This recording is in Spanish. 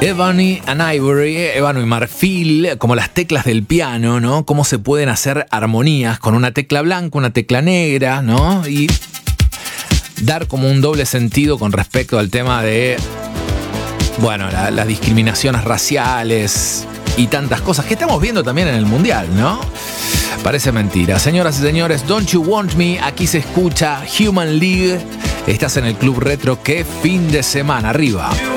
Ebony and Ivory, ébano y marfil, como las teclas del piano, ¿no? Cómo se pueden hacer armonías con una tecla blanca, una tecla negra, ¿no? Y dar como un doble sentido con respecto al tema de, bueno, las discriminaciones raciales y tantas cosas que estamos viendo también en el Mundial, ¿no? Parece mentira. Señoras y señores, Don't You Want Me, aquí se escucha Human League. Estás en el Club Retro. ¡Qué fin de semana! Arriba.